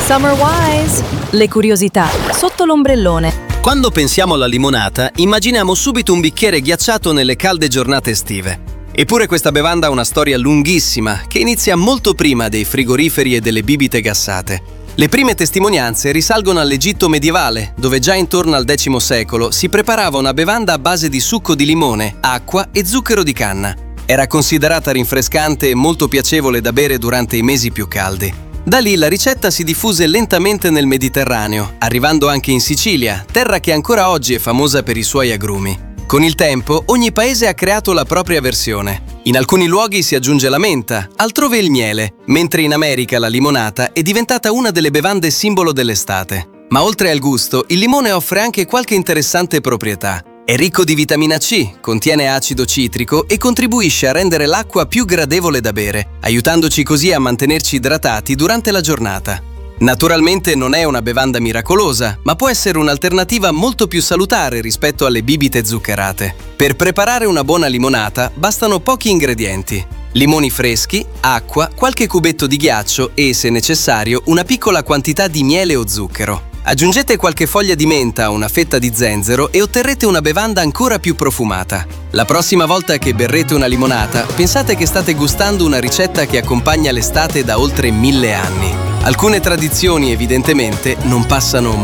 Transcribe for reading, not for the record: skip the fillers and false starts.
Summer Wise! Le curiosità sotto l'ombrellone. Quando pensiamo alla limonata, immaginiamo subito un bicchiere ghiacciato nelle calde giornate estive. Eppure questa bevanda ha una storia lunghissima, che inizia molto prima dei frigoriferi e delle bibite gassate. Le prime testimonianze risalgono all'Egitto medievale, dove già intorno al X secolo si preparava una bevanda a base di succo di limone, acqua e zucchero di canna. Era considerata rinfrescante e molto piacevole da bere durante i mesi più caldi. Da lì la ricetta si diffuse lentamente nel Mediterraneo, arrivando anche in Sicilia, terra che ancora oggi è famosa per i suoi agrumi. Con il tempo, ogni paese ha creato la propria versione. In alcuni luoghi si aggiunge la menta, altrove il miele, mentre in America la limonata è diventata una delle bevande simbolo dell'estate. Ma oltre al gusto, il limone offre anche qualche interessante proprietà. È ricco di vitamina C, contiene acido citrico e contribuisce a rendere l'acqua più gradevole da bere, aiutandoci così a mantenerci idratati durante la giornata. Naturalmente non è una bevanda miracolosa, ma può essere un'alternativa molto più salutare rispetto alle bibite zuccherate. Per preparare una buona limonata bastano pochi ingredienti: limoni freschi, acqua, qualche cubetto di ghiaccio e, se necessario, una piccola quantità di miele o zucchero. Aggiungete qualche foglia di menta o una fetta di zenzero e otterrete una bevanda ancora più profumata. La prossima volta che berrete una limonata, pensate che state gustando una ricetta che accompagna l'estate da oltre 1000 anni. Alcune tradizioni evidentemente non passano